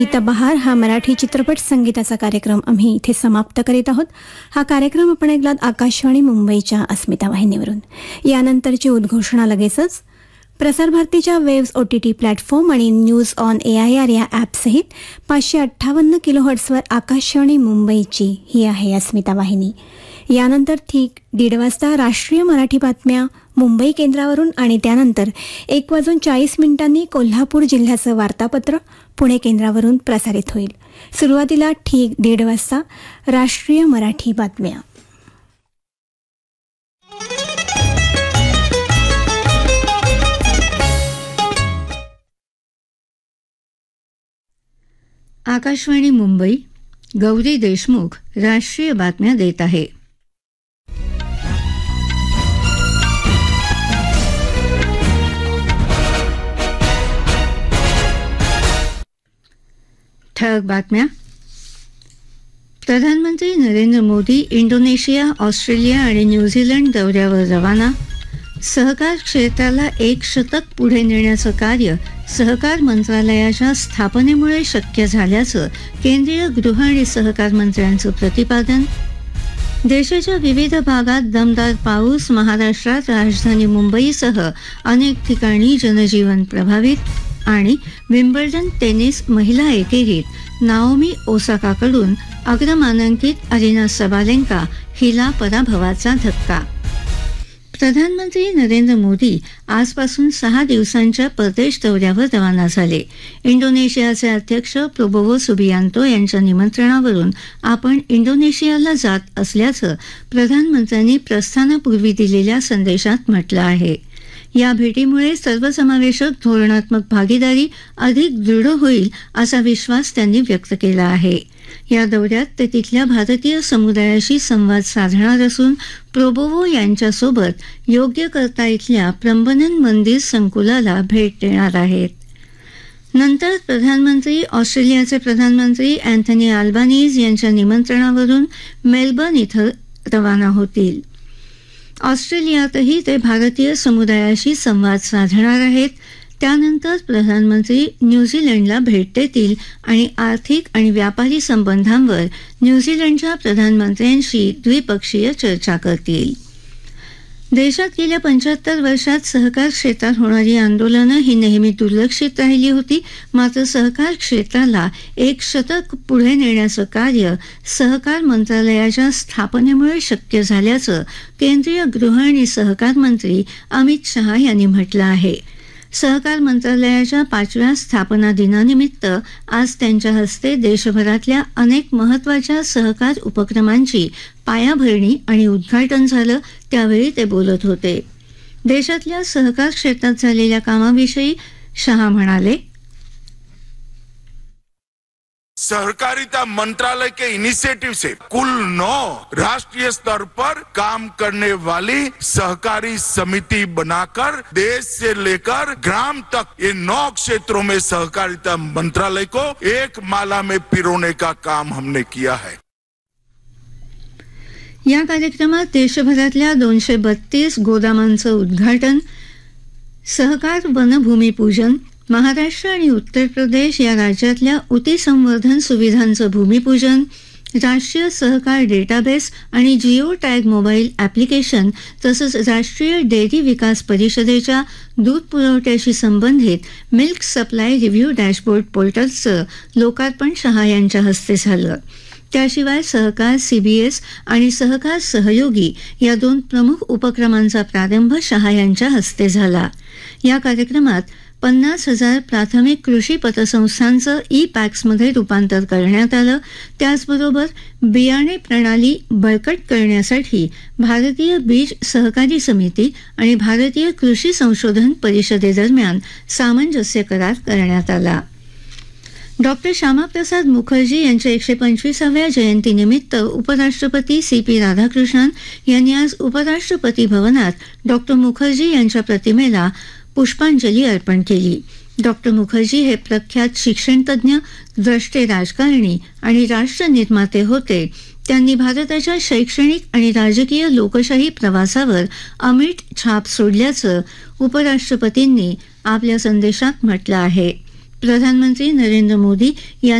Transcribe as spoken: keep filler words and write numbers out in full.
गीता बहार हा मराठी चित्रपट संगीताचा कार्यक्रम आम्ही इथे समाप्त करीत आहोत. हा कार्यक्रम आपण ऐकलात आकाशवाणी मुंबईच्या अस्मिता वाहिनीवरून. यानंतरची उद्घोषणा लगेचच. प्रसार भारतीच्या waves O T T platform आणि news on A I R या ॲपसहित पाचशे अठ्ठावन्न किलो हर्ट्सवर आकाशवाणी मुंबईची ही आहे अस्मिता वाहिनी. यानंतर ठीक दीड वाजता राष्ट्रीय मराठी बातम्या मुंबई केंद्रावरून आणि त्यानंतर एक वाजून चाळीस मिनिटांनी कोल्हापूर जिल्ह्याचं वार्तापत्र पुणे केंद्रावरून प्रसारित होईल. सुरुवातीला ठीक दीड वाजता राष्ट्रीय मराठी बातम्या. आकाशवाणी मुंबई. गौरी देशमुख राष्ट्रीय बातम्या देत आहे. ठळक बातम्या. प्रधानमंत्री नरेंद्र मोदी इंडोनेशिया, ऑस्ट्रेलिया आणि न्यूझीलंड दौऱ्यावर रवाना. सहकार क्षेत्राला एक शतक पुढे नेण्याचं कार्य सहकार मंत्रालयाच्या स्थापनेमुळे शक्य झाल्याचं केंद्रीय गृह आणि सहकार मंत्र्यांचं प्रतिपादन. देशाच्या विविध भागात दमदार पाऊस. महाराष्ट्रात राजधानी मुंबईसह अनेक ठिकाणी जनजीवन प्रभावित. आणि विम्बल्डन टेनिस महिला एकेरीत नाओमी ओसाकाकडून अग्रमानांकित अरिना सबालेंका हिला पराभवाचा धक्का. प्रधानमंत्री नरेंद्र मोदी आजपासून सहा दिवसांच्या परदेश दौऱ्यावर रवाना झाले. इंडोनेशियाचे अध्यक्ष प्रोबोवो सुबियांतो यांच्या निमंत्रणावरून आपण इंडोनेशियाला जात असल्याचं प्रधानमंत्र्यांनी प्रस्थानापूर्वी दिलेल्या संदेशात म्हटलं आहे. या भेटीमुळे सर्वसमावेशक धोरणात्मक भागीदारी अधिक दृढ होईल असा विश्वास त्यांनी व्यक्त केला आहे. या दौऱ्यात ते तिथल्या भारतीय समुदायाशी संवाद साधणार असून प्रोबोवो यांच्यासोबत योग्यकर्ता इथल्या प्रंबनन मंदिर संकुलाला भेट देणार आहेत. नंतर प्रधानमंत्री ऑस्ट्रेलियाचे प्रधानमंत्री अँथनी अल्बानीज यांच्या निमंत्रणावरून मेलबर्न इथं रवाना होतील. ऑस्ट्रेलियातही ते भारतीय समुदायाशी संवाद साधणार आहेत. त्यानंतर प्रधानमंत्री न्यूझीलंडला भेट देतील आणि आर्थिक आणि व्यापारी संबंधांवर न्यूझीलंडच्या प्रधानमंत्र्यांशी द्विपक्षीय चर्चा करतील. देशात गेल्या पंच्याहत्तर वर्षात सहकार क्षेत्रात होणारी आंदोलनं ही नेहमी दुर्लक्षित राहिली होती. मात्र सहकार क्षेत्राला एक शतक पुढे नेण्याचं कार्य सहकार मंत्रालयाच्या स्थापनेमुळे शक्य झाल्याचं केंद्रीय गृह आणि सहकार मंत्री अमित शहा यांनी म्हटलं आहे. सहकार मंत्रालयाच्या पाचव्या स्थापना दिनानिमित्त आज त्यांच्या हस्ते देशभरातल्या अनेक महत्त्वाच्या सहकार उपक्रमांची पायाभरणी आणि उद्घाटन झालं. त्यावेळी ते बोलत होते. देशातल्या सहकार क्षेत्रात झालेल्या कामाविषयी शहा म्हणाले, सहकारिता मंत्रालय के इनिशिएटिव से कुल नौ राष्ट्रीय स्तर पर काम करने वाली सहकारी समिति बनाकर देश से लेकर ग्राम तक ये नौ क्षेत्रों में सहकारिता मंत्रालय को एक माला में पिरोने का काम हमने किया है. या कार्यक्रमात देशभरातल्या दोनशे बत्तीस गोदामांचं उद्घाटन, सहकार वनभूमिपूजन, महाराष्ट्र आणि उत्तर प्रदेश या राज्यातल्या ऊती संवर्धन सुविधांचं भूमिपूजन, राष्ट्रीय सहकार डेटाबेस आणि जिओ टॅग मोबाईल ॲप्लिकेशन तसंच राष्ट्रीय डेअरी विकास परिषदेच्या दूध पुरवठ्याशी संबंधित मिल्क सप्लाय रिव्ह्यू डॅशबोर्ड पोर्टलचं लोकार्पण शहा यांच्या हस्ते झालं. त्याशिवाय सहकार सीबीएस आणि सहकार सहयोगी या दोन प्रमुख उपक्रमांचा प्रारंभ शहा यांच्या हस्ते झाला. या कार्यक्रमात पन्नास हजार प्राथमिक कृषी पतसंस्थांचं ई पॅक्समध्ये रूपांतर करण्यात आलं. त्याचबरोबर बियाणे प्रणाली बळकट करण्यासाठी भारतीय बीज सहकारी समिती आणि भारतीय कृषी संशोधन परिषदेदरम्यान सामंजस्य करार करण्यात आला. डॉक्टर श्यामाप्रसाद मुखर्जी यांच्या एकशे पंचवीसाव्या जयंतीनिमित्त उपराष्ट्रपती सी पी राधाकृष्णन यांनी आज उपराष्ट्रपती भवनात डॉक्टर मुखर्जी यांच्या प्रतिमेला पुष्पांजली अर्पण केली. डॉक्टर मुखर्जी हे प्रख्यात शिक्षणतज्ज्ञ, द्रष्टे राजकारणी आणि राष्ट्रनिर्माते होते. त्यांनी भारताच्या शैक्षणिक आणि राजकीय लोकशाही प्रवासावर अमिट छाप सोडल्याचं उपराष्ट्रपतींनी आपल्या संदेशात म्हटलं आहे. प्रधानमंत्री नरेंद्र मोदी यांनी